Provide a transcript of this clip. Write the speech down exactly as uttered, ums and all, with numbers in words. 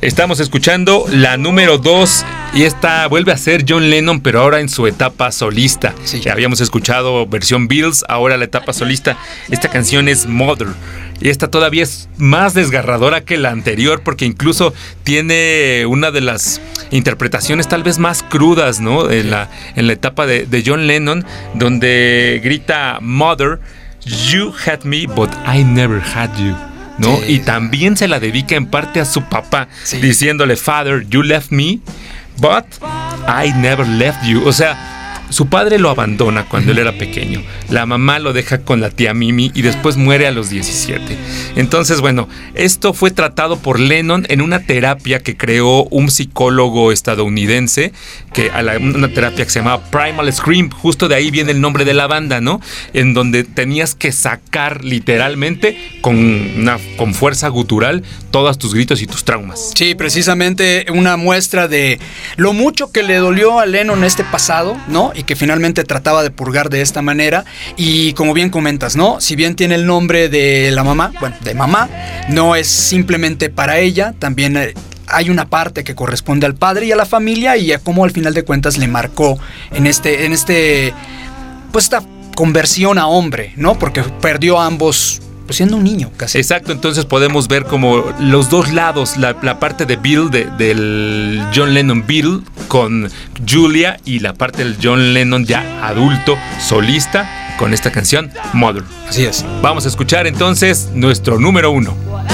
Estamos escuchando la número dos y esta vuelve a ser John Lennon, pero ahora en su etapa solista. Sí. Ya habíamos escuchado versión Beatles, ahora la etapa solista. Esta canción es Mother. Y esta todavía es más desgarradora que la anterior porque incluso tiene una de las interpretaciones tal vez más crudas, ¿no? En la, en la etapa de, de John Lennon, donde grita Mother, you had me, but I never had you. ¿No? Sí. Y también se la dedica en parte a su papá, sí. diciéndole, Father, you left me, but I never left you. O sea, su padre lo abandona cuando él era pequeño. La mamá lo deja con la tía Mimi y después muere a los diecisiete. Entonces, bueno, esto fue tratado por Lennon en una terapia que creó un psicólogo estadounidense, que a la, una terapia que se llamaba Primal Scream. Justo de ahí viene el nombre de la banda, ¿no? En donde tenías que sacar literalmente con, una, con fuerza gutural todos tus gritos y tus traumas. Sí, precisamente una muestra de lo mucho que le dolió a Lennon este pasado, ¿no? Y que finalmente trataba de purgar de esta manera. Y como bien comentas, ¿no? Si bien tiene el nombre de la mamá, bueno, de mamá, no es simplemente para ella, también hay una parte que corresponde al padre y a la familia y a cómo al final de cuentas le marcó en este, en este, pues esta conversión a hombre, ¿no? Porque perdió a ambos, pues siendo un niño casi. Exacto, entonces podemos ver como los dos lados, la, la parte de Bill, de, del John Lennon Bill con Julia y la parte del John Lennon ya adulto, solista, con esta canción Mother. Así es. Vamos a escuchar entonces nuestro número uno.